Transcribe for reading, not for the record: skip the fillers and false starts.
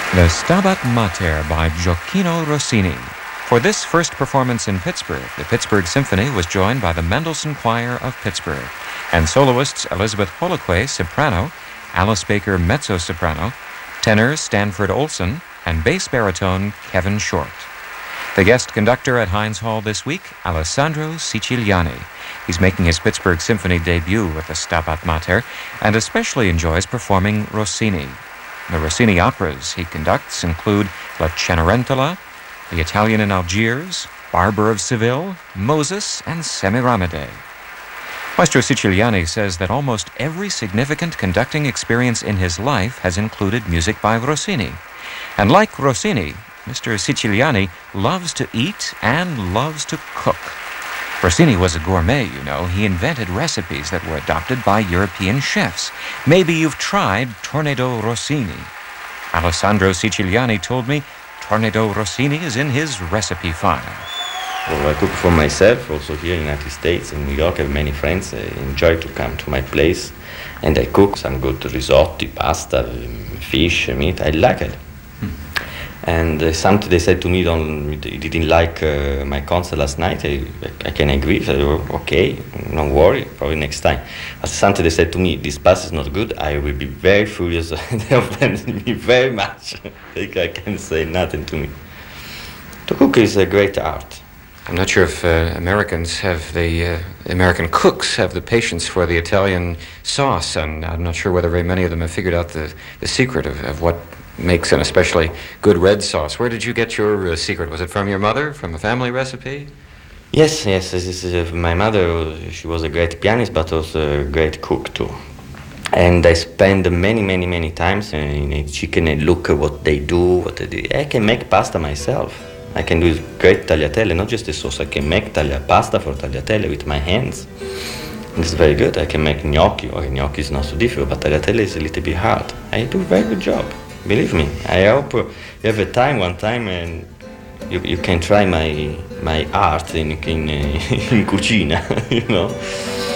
The Stabat Mater by Gioacchino Rossini. For this first performance in Pittsburgh, the Pittsburgh Symphony was joined by the Mendelssohn Choir of Pittsburgh and soloists Elizabeth Holoquay, soprano, Alice Baker, mezzo-soprano, tenors Stanford Olson, and bass baritone Kevin Short. The guest conductor at Heinz Hall this week, Alessandro Siciliani. He's making his Pittsburgh Symphony debut with the Stabat Mater and especially enjoys performing Rossini. The Rossini operas he conducts include La Cenerentola, The Italian in Algiers, Barber of Seville, Moses, and Semiramide. Maestro Siciliani says that almost every significant conducting experience in his life has included music by Rossini. And like Rossini, Mr. Siciliani loves to eat and loves to cook. Rossini was a gourmet, you know. He invented recipes that were adopted by European chefs. Maybe you've tried Tornado Rossini. Alessandro Siciliani told me Tornado Rossini is in his recipe file. Well, I cook for myself, also here in the United States. In New York, I have many friends. They enjoy to come to my place. And I cook some good risotto, pasta, fish, meat. I like it. And something they said to me, they didn't like my concert last night. I can agree. I said, okay, don't worry, probably next time. But something they said to me, this pasta is not good. I will be very furious. They offended me very much. They can't say nothing to me. To cook is a great art. I'm not sure if American cooks have the patience for the Italian sauce, and I'm not sure whether very many of them have figured out the secret of what makes an especially good red sauce. Where did you get your secret? Was it from your mother, from a family recipe? Yes. This is, my mother, she was a great pianist, but also a great cook too. And I spend many times in a chicken and look at what they do. I can make pasta myself. I can do great tagliatelle, not just the sauce. I can make pasta for tagliatelle with my hands. And it's very good. I can make gnocchi. Gnocchi is not so difficult, but tagliatelle is a little bit hard. I do a very good job. Believe me. I hope you have a time one time and you can try my art in cucina, you know.